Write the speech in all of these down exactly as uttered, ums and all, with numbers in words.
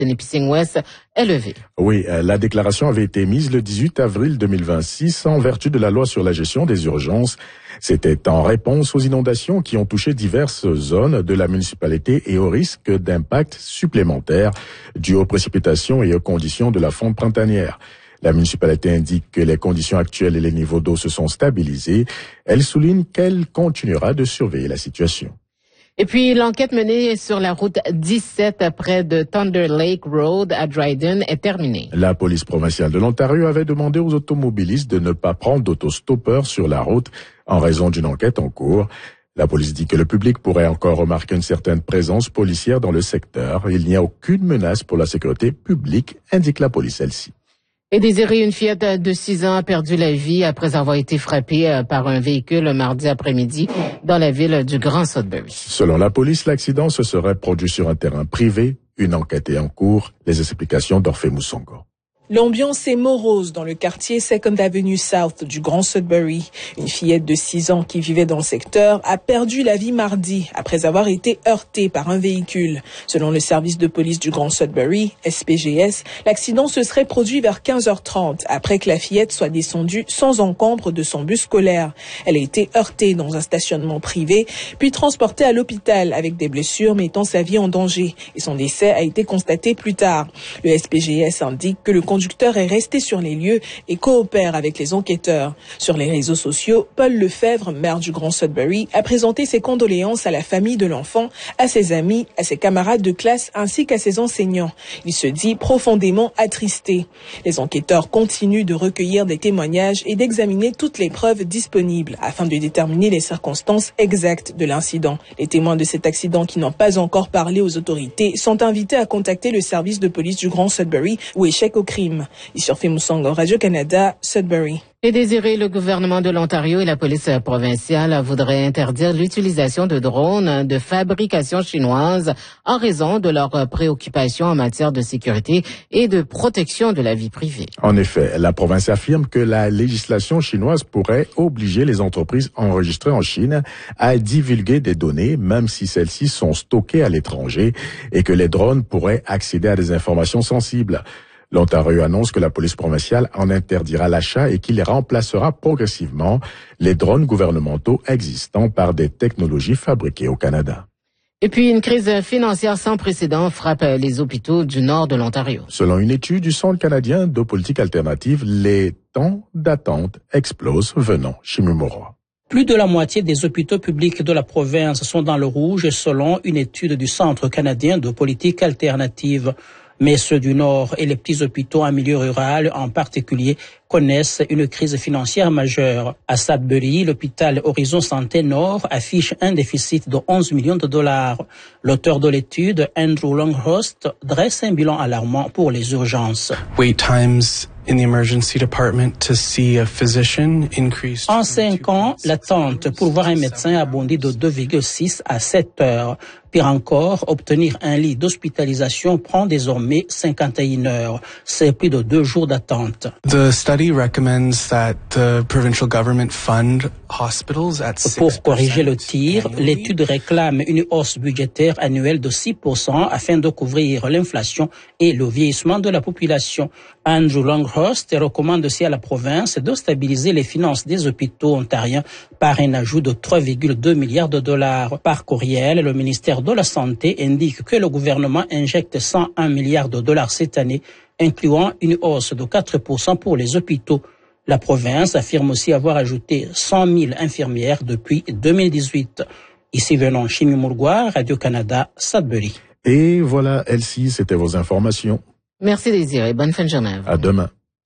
de Nipissing-Ouest est levée. Oui, la déclaration avait été mise le dix-huit avril deux mille vingt-six en vertu de la loi sur la gestion des urgences. C'était en réponse aux inondations qui ont touché diverses zones de la municipalité et au risque d'impact supplémentaires dus aux précipitations et aux conditions de la fonte printanière. La municipalité indique que les conditions actuelles et les niveaux d'eau se sont stabilisés. Elle souligne qu'elle continuera de surveiller la situation. Et puis, l'enquête menée sur la route dix-sept près de Thunder Lake Road à Dryden est terminée. La police provinciale de l'Ontario avait demandé aux automobilistes de ne pas prendre d'autostoppeurs sur la route en raison d'une enquête en cours. La police dit que le public pourrait encore remarquer une certaine présence policière dans le secteur. Il n'y a aucune menace pour la sécurité publique, indique la police elle-ci. Et Désirée, une fillette de six ans a perdu la vie après avoir été frappée par un véhicule mardi après-midi dans la ville du Grand Sudbury. Selon la police, l'accident se serait produit sur un terrain privé. Une enquête est en cours. Les explications d'Orphée Moussongo. L'ambiance est morose dans le quartier Second Avenue South du Grand Sudbury. Une fillette de six ans qui vivait dans le secteur a perdu la vie mardi après avoir été heurtée par un véhicule. Selon le service de police du Grand Sudbury, S P G S, l'accident se serait produit vers quinze heures trente après que la fillette soit descendue sans encombre de son bus scolaire. Elle a été heurtée dans un stationnement privé, puis transportée à l'hôpital avec des blessures mettant sa vie en danger. Et son décès a été constaté plus tard. Le S P G S indique que le conducteur Le conducteur est resté sur les lieux et coopère avec les enquêteurs. Sur les réseaux sociaux, Paul Lefebvre, maire du Grand Sudbury, a présenté ses condoléances à la famille de l'enfant, à ses amis, à ses camarades de classe ainsi qu'à ses enseignants. Il se dit profondément attristé. Les enquêteurs continuent de recueillir des témoignages et d'examiner toutes les preuves disponibles afin de déterminer les circonstances exactes de l'incident. Les témoins de cet accident qui n'ont pas encore parlé aux autorités sont invités à contacter le service de police du Grand Sudbury ou échec au crime. Ici Orphée Moussongo, Radio-Canada, Sudbury. Et Désiré, le gouvernement de l'Ontario et la police provinciale voudraient interdire l'utilisation de drones de fabrication chinoise en raison de leurs préoccupations en matière de sécurité et de protection de la vie privée. En effet, la province affirme que la législation chinoise pourrait obliger les entreprises enregistrées en Chine à divulguer des données, même si celles-ci sont stockées à l'étranger, et que les drones pourraient accéder à des informations sensibles. L'Ontario annonce que la police provinciale en interdira l'achat et qu'il remplacera progressivement les drones gouvernementaux existants par des technologies fabriquées au Canada. Et puis, une crise financière sans précédent frappe les hôpitaux du nord de l'Ontario. Selon une étude du Centre canadien de politique alternative, les temps d'attente explosent, venant chez Mumoroa. Plus de la moitié des hôpitaux publics de la province sont dans le rouge selon une étude du Centre canadien de politique alternative. Mais ceux du Nord et les petits hôpitaux en milieu rural en particulier connaissent une crise financière majeure. À Sudbury, l'hôpital Horizon Santé Nord affiche un déficit de onze millions de dollars. L'auteur de l'étude, Andrew Longhurst, dresse un bilan alarmant pour les urgences. Wait times in the emergency department to see a physician increased. En cinq ans, l'attente pour voir un médecin a bondi de deux virgule six à sept heures. Pire encore, obtenir un lit d'hospitalisation prend désormais cinquante et une heures. C'est plus de deux jours d'attente. The study recommends that the provincial government fund hospitals at six percent. Pour corriger le tir, l'étude réclame une hausse budgétaire annuelle de six pour cent afin de couvrir l'inflation et le vieillissement de la population. Andrew Longhurst recommande aussi à la province de stabiliser les finances des hôpitaux ontariens par un ajout de trois virgule deux milliards de dollars. Par courriel, le ministère de la Santé indique que le gouvernement injecte cent un milliards de dollars cette année, incluant une hausse de quatre pour cent pour les hôpitaux. La province affirme aussi avoir ajouté cent mille infirmières depuis deux mille dix-huit. Ici venant Chimie Mourgoire, Radio-Canada, Sudbury. Et voilà, Elsie, c'était vos informations. Merci Désiré, bonne fin de journée. À demain.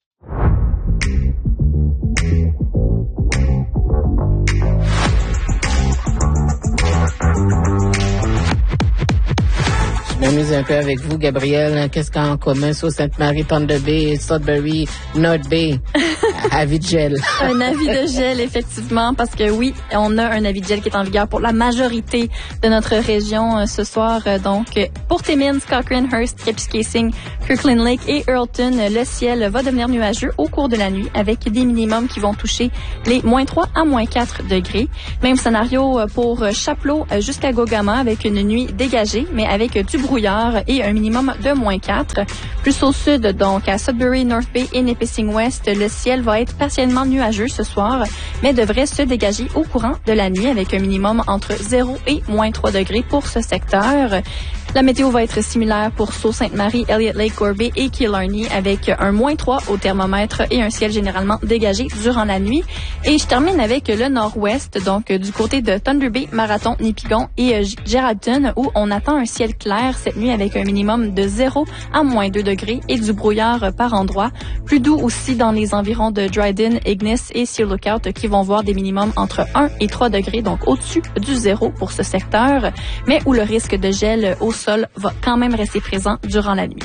Je m'amuse un peu avec vous, Gabrielle. Qu'est-ce qu'il y a en commun sur Sainte-Marie, Thunder Bay, Sudbury, North Bay? Avis de gel. Un avis de gel, effectivement, parce que oui, on a un avis de gel qui est en vigueur pour la majorité de notre région euh, ce soir. Euh, donc, pour Timmins, Cochrane, Hearst, Kapuskasing, Kirkland Lake et Earlton, le ciel va devenir nuageux au cours de la nuit avec des minimums qui vont toucher les moins trois à moins quatre degrés. Même scénario pour Chapleau jusqu'à Gogama avec une nuit dégagée, mais avec du brouillard brouillard et un minimum de moins quatre. Plus au sud, donc à Sudbury, North Bay et Nipissing West, le ciel va être partiellement nuageux ce soir, mais devrait se dégager au courant de la nuit avec un minimum entre zéro et moins trois degrés pour ce secteur. La météo va être similaire pour Sault-Sainte-Marie, Elliott Lake, Gorby et Killarney avec un moins trois au thermomètre et un ciel généralement dégagé durant la nuit. Et je termine avec le nord-ouest, donc du côté de Thunder Bay, Marathon, Nipigon et Geraldton où on attend un ciel clair cette nuit avec un minimum de zéro à moins deux degrés et du brouillard par endroits. Plus doux aussi dans les environs de Dryden, Ignis et Sea Lookout qui vont voir des minimums entre un et trois degrés, donc au-dessus du zéro pour ce secteur, mais où le risque de gel au sol va quand même rester présent durant la nuit.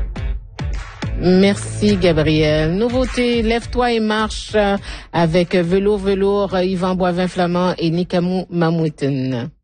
Merci, Gabriel. Nouveauté, Lève-toi et marche avec Velours Velours, Yvan Boivin-Flamand et Nikamou Mamouiten.